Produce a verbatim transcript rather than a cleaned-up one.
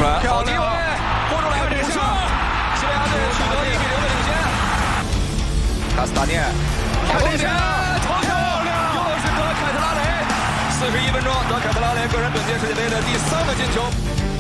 传，好机会，拨出来补射，西班牙队取得一比零的领先。卡斯塔涅，开空前，头球，又是德凯特拉雷。四十一分钟，德凯特拉雷个人本届世界杯的第三个进球。